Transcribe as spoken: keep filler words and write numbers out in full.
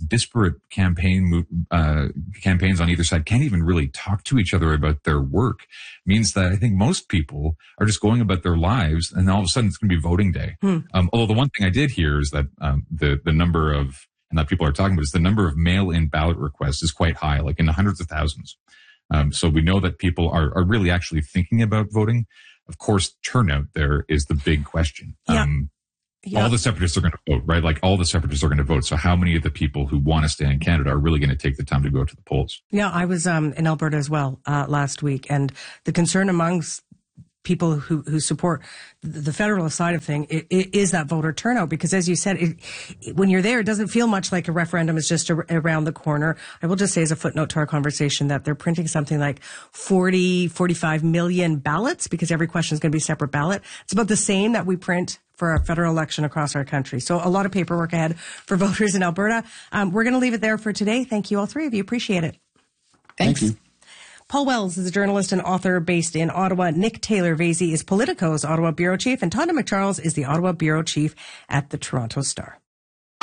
disparate campaign uh, campaigns on either side can't even really talk to each other about their work means that I think most people are just going about their lives, and all of a sudden it's going to be voting day. Hmm. Um, although the one thing I did hear is that um, the the number of and that people are talking about is the number of mail-in ballot requests is quite high, like in the hundreds of thousands. Um, so we know that people are are really actually thinking about voting. Of course, turnout there is the big question. Yeah. Um, Yeah. All the separatists are going to vote, right? Like all the separatists are going to vote. So how many of the people who want to stay in Canada are really going to take the time to go to the polls? Yeah, I was um, in Alberta as well uh, last week, and the concern amongst people who, who support the federalist side of thing it, it is that voter turnout, because as you said, it, it, when you're there, it doesn't feel much like a referendum is just a, around the corner. I will just say as a footnote to our conversation that they're printing something like forty, forty-five million ballots, because every question is going to be a separate ballot. It's about the same that we print for a federal election across our country. So a lot of paperwork ahead for voters in Alberta. Um, we're going to leave it there for today. Thank you, all three of you. Appreciate it. Thanks. Thank you. Paul Wells is a journalist and author based in Ottawa. Nick Taylor-Vasey is Politico's Ottawa bureau chief, and Tonda McCharles is the Ottawa bureau chief at the Toronto Star.